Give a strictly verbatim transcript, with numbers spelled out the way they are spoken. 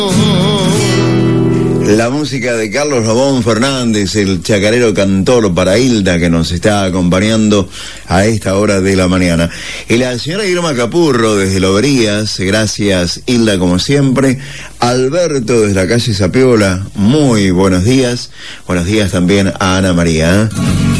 La música de Carlos Ramón Fernández, el chacarero cantor para Hilda, que nos está acompañando a esta hora de la mañana. Y la señora Irma Capurro, desde Loberías, gracias Hilda como siempre. Alberto, desde la calle Zapiola, muy buenos días. Buenos días también a Ana María.